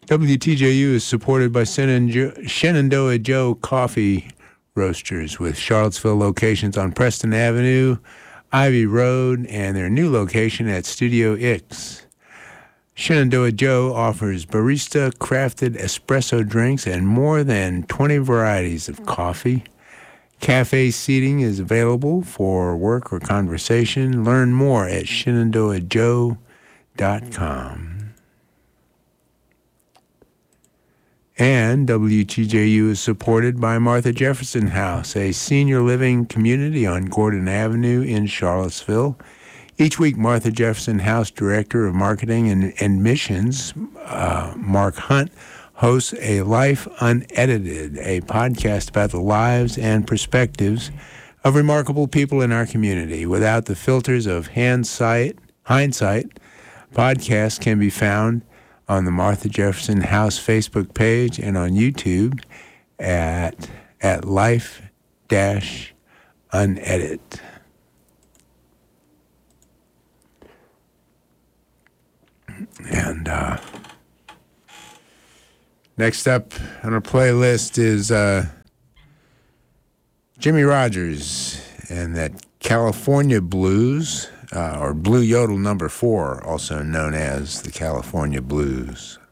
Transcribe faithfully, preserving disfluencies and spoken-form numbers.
W T J U is supported by Shenandoah Joe Coffee Roasters with Charlottesville locations on Preston Avenue, Ivy Road, and their new location at Studio X. Shenandoah Joe offers barista-crafted espresso drinks and more than twenty varieties of coffee. Cafe seating is available for work or conversation. Learn more at shenandoah joe dot com. And W T J U is supported by Martha Jefferson House, a senior living community on Gordon Avenue in Charlottesville. Each week, Martha Jefferson House Director of Marketing and Admissions, uh, Mark Hunt, hosts A Life Unedited, a podcast about the lives and perspectives of remarkable people in our community. Without the filters of hindsight, hindsight, podcasts can be found on the Martha Jefferson House Facebook page and on YouTube at, at Life Unedited. And uh, next up on our playlist is uh, Jimmy Rogers and that California Blues, uh, or Blue Yodel number four, also known as the California Blues.